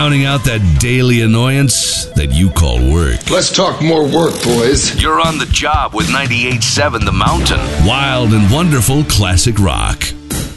drowning out that daily annoyance that you call work. Let's talk more work, boys. You're on the job with 98.7 The Mountain. Wild and wonderful classic rock.